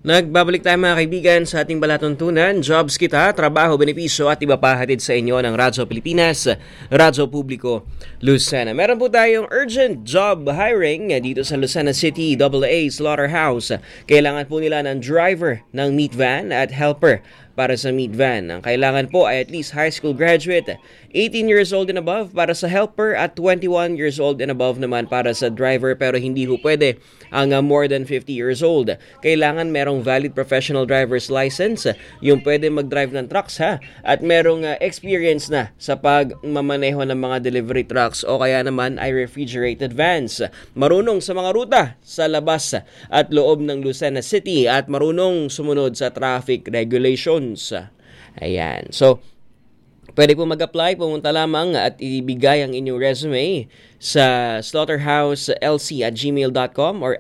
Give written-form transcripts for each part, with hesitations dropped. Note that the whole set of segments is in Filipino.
Nagbabalik tayo mga kaibigan sa ating balatuntunan, Jobs Kita, trabaho, benepisyo at iba pa hatid sa inyo ng Radyo Pilipinas, Radyo Publiko, Lucena. Meron po tayong urgent job hiring dito sa Lucena City, AA Slaughterhouse. Kailangan po nila ng driver ng meat van at helper para sa meat van. Ang kailangan po ay at least high school graduate, 18 years old and above para sa helper at 21 years old and above naman para sa driver, pero hindi po pwede ang more than 50 years old. Kailangan merong valid professional driver's license, yung pwede mag-drive ng trucks at merong experience na sa pagmamaneho ng mga delivery trucks o kaya naman ay refrigerated vans. Marunong sa mga ruta sa labas at loob ng Lucena City at marunong sumunod sa traffic regulations. Ayan. So, pwede po mag-apply, pumunta lamang at ibigay ang inyong resume sa slaughterhouselc@gmail.com or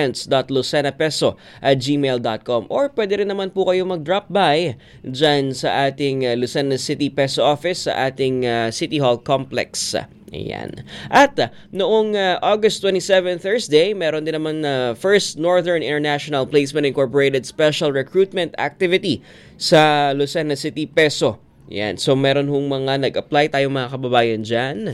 applicants.lucenapeso@gmail.com, or pwede rin naman po kayo mag-drop by dyan sa ating Lucena City Peso Office sa ating City Hall Complex. Ayan. At noong August 27, Thursday, meron din naman First Northern International Placement Incorporated Special Recruitment Activity sa Lucena City Peso. Yan. So, meron hong mga nag-apply tayo mga kababayan dyan.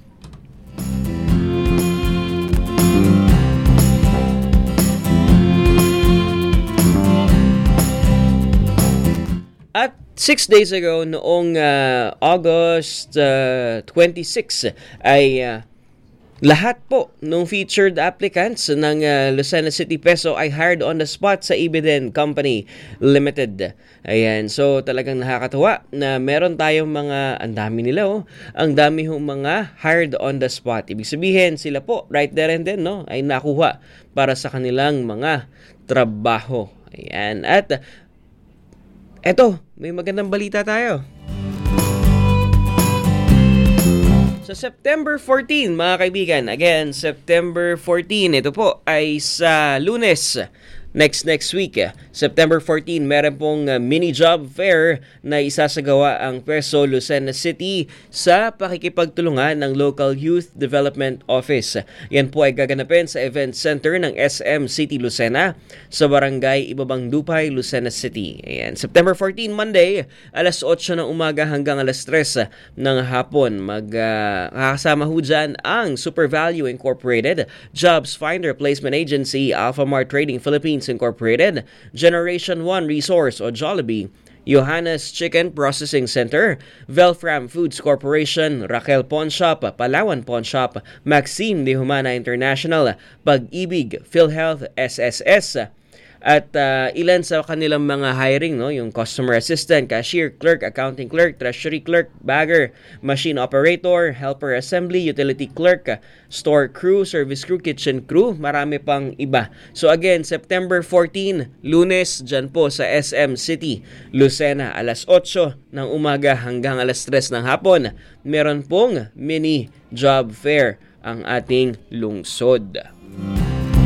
At 6 days ago, noong August 26, ay lahat po ng featured applicants ng Lucena City Peso ay hired on the spot sa Ibiden Company Limited. Ayan, so talagang nakakatuwa na meron tayong mga, ang dami nila ang dami hong mga hired on the spot. Ibig sabihin, sila po right there and then ay nakuha para sa kanilang mga trabaho. Ayan, at eto, may magandang balita tayo. Sa September 14, mga kaibigan, again, September 14, ito po ay sa Lunes, next week, September 14, meron pong mini job fair na isasagawa ang Peso Lucena City sa pakikipagtulungan ng Local Youth Development Office. Yan po ay gaganapin sa Event Center ng SM City Lucena sa Barangay Ibabang Dupay, Lucena City. Ayan, September 14, Monday, alas 8 ng umaga hanggang alas 3 ng hapon. Kasama ho dyan ang Super Value Incorporated, Jobs Finder Placement Agency, Alpha Mart Trading Philippines Incorporated, Generation 1 Resource o Jollibee, Johannes Chicken Processing Center, Velfram Foods Corporation, Raquel Pawn Shop, Palawan Pawn Shop, Maxime de Humana International, Pag-ibig, PhilHealth, SSS, at ilan sa kanilang mga hiring, yung customer assistant, cashier, clerk, accounting clerk, treasury clerk, bagger, machine operator, helper assembly, utility clerk, store crew, service crew, kitchen crew, marami pang iba. So again, September 14, Lunes, dyan po sa SM City, Lucena, alas 8 ng umaga hanggang alas 3 ng hapon, meron pong mini job fair ang ating lungsod.